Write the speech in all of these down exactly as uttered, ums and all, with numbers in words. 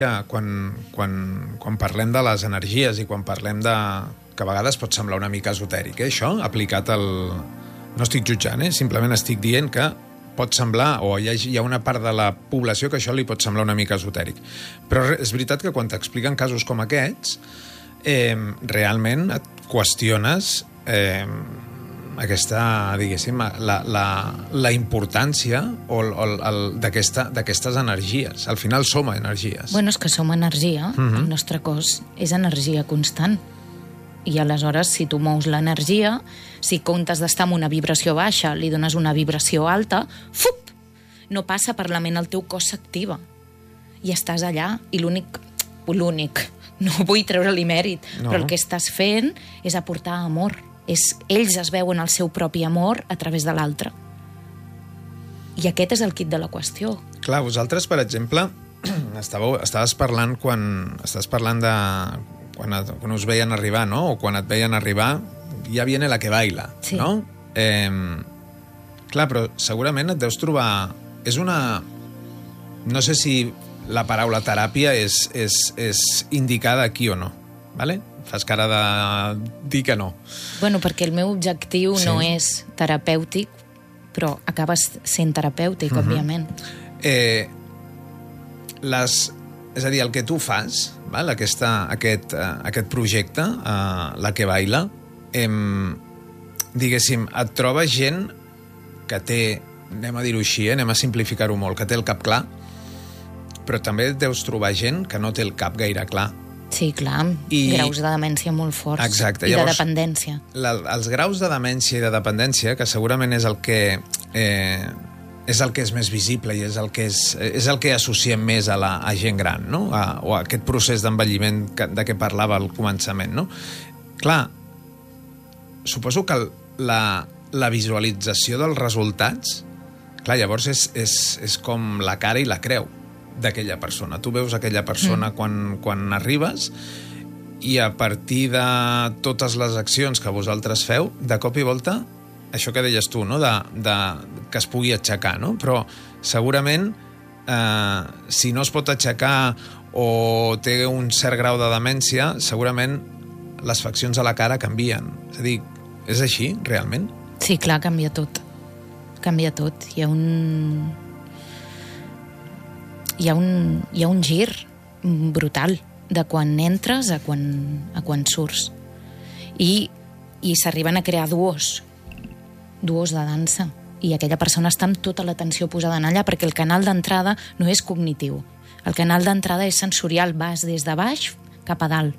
Quan, quan, quan parlem de les energies i quan parlem de... que a vegades pot semblar una mica esotèric, eh, això, aplicat al... No estic jutjant, eh? Simplement estic dient que pot semblar, o hi ha, hi ha una part de la població que això li pot semblar una mica esotèric. Però és veritat que quan t'expliquen casos com aquests, eh, realment et qüestiones eh, aquesta, diguéssim, la, la, la importància o el, el, el, d'aquestes energies. Al final som energies. Bueno, és que som energia. Uh-huh. El nostre cos és energia constant. I aleshores, si tu mous l'energia, si comptes d'estar en una vibració baixa, li dones una vibració alta, fup! No passa per la ment, el teu cos s'activa. I estàs allà, i l'únic... L'únic, no vull treure-li mèrit, no. Però el que estàs fent és aportar amor. És, ells es veuen el seu propi amor a través de l'altre. I aquest és el quid de la qüestió. Clar, vosaltres, per exemple, estàveu, estaves parlant quan... Estàs parlant de... Quan, et, quan us veien arribar, no? O quan et veien arribar, ja viene la que baila, sí. No? Eh, clar, però segurament et deus trobar... És una... No sé si la paraula teràpia és, és, és indicada aquí o no, vale? Fas cara de dir que no. Bueno, perquè el meu objectiu sí. No és terapèutic, però acabes sent terapèutic, uh-huh. Òbviament. Eh, les... És a dir, el que tu fas, val? Aquesta, aquest, uh, aquest projecte, uh, La que baila, em, diguéssim, et trobes gent que té, anem a dir-ho així, eh? Anem a simplificar-ho molt, que té el cap clar, però també deus trobar gent que no té el cap gaire clar. Sí, clar, I... graus de demència molt forts. Exacte. I Llavors, de dependència. La, els graus de demència i de dependència, que segurament és el que... Eh, és el que és més visible i és el que, és, és el que associem més a la a gent gran, no? A, o a aquest procés d'envelliment de què parlava al començament, no? Clar, suposo que la, la visualització dels resultats, clar, llavors és, és, és com la cara i la creu d'aquella persona. Tu veus aquella persona mm. quan, quan arribes i a partir de totes les accions que vosaltres feu, de cop i volta, això que deies tu, no? de, de, que es pugui aixecar, no? Però segurament eh, si no es pot aixecar o té un cert grau de demència, segurament les faccions a la cara canvien. És a dir, és així, realment? Sí, clar, canvia tot. Canvia tot. Hi ha un... Hi ha un, hi ha un gir brutal de quan entres a quan, a quan surts. I, i s'arriben a crear duos, duos de dansa. I aquella persona està amb tota l'atenció posada en allà perquè el canal d'entrada no és cognitiu. El canal d'entrada és sensorial, vas des de baix cap a dalt.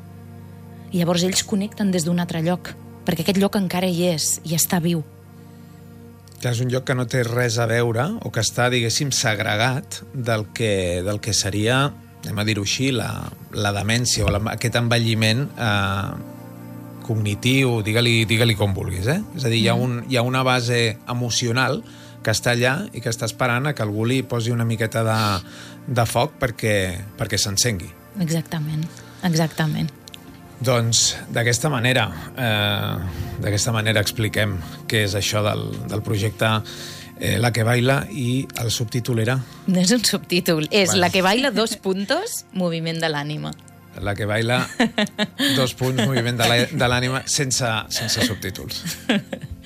I llavors ells connecten des d'un altre lloc, perquè aquest lloc encara hi és, i està viu. Que és un lloc que no té res a veure o que està, diguéssim, segregat del que, del que seria, anem a dir-ho així, la, la demència o la, aquest envelliment eh, cognitiu, digue-li digue-li com vulguis, eh? És a dir, hi ha, un, hi ha una base emocional que està allà i que està esperant a que algú li posi una miqueta de, de foc perquè, perquè s'encengui. Exactament, exactament. Doncs d'aquesta manera, eh, d'aquesta manera expliquem què és això del, del projecte eh, La que baila, i el subtítol era... No és un subtítol, és bueno. La que baila, dos puntos, moviment de l'ànima. La que baila, dos punts, moviment de l'ànima, sense, sense subtítols.